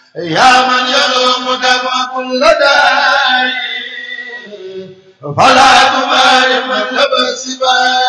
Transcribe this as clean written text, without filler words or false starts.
يا من يروم دفع كل داء فلا تبالي من لبس بار